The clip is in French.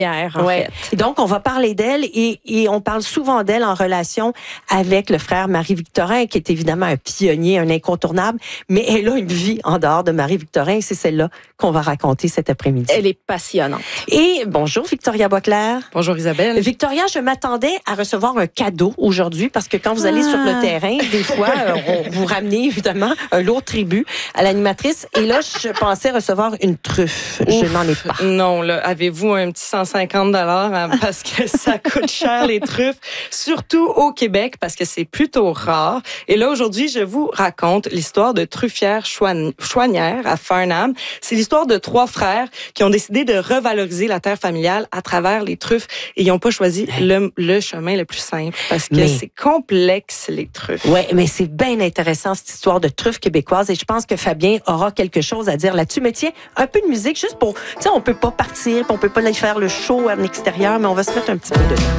en Ouais. fait. Et donc, on va parler d'elle et on parle souvent d'elle en relation avec le frère Marie-Victorin, qui est évidemment un pionnier, un incontournable, mais elle a une vie en dehors de Marie-Victorin et c'est celle-là qu'on va raconter cet après-midi. Elle est passionnante. Et bonjour, Victoria Boisclair. Bonjour Isabelle. Victoria, je m'attendais à recevoir un cadeau aujourd'hui parce que quand vous allez sur le terrain, des fois, on vous ramenez évidemment un lot de tribut à l'animatrice. Et là, je pensais recevoir une truffe. Je n'en ai pas. Non, là, avez-vous un petit 150 hein, parce que ça coûte cher les truffes, surtout au Québec parce que c'est plutôt rare. Et là, aujourd'hui, je vous raconte l'histoire de Truffière Chouanière à Farnham. C'est l'histoire de 3 frères qui ont décidé de revaloriser la terre familiale à travers les truffes et ils n'ont pas choisi le chemin le plus simple parce que c'est complexe, les truffes. Oui, mais c'est bien intéressant, cette histoire de truffes québécoises et je pense que Fabien aura quelque chose à dire là-dessus. Mais tiens, un peu de musique juste pour, tu sais, on peut pas partir, on peut pas aller faire le show en extérieur, mais on va se mettre un petit peu dedans.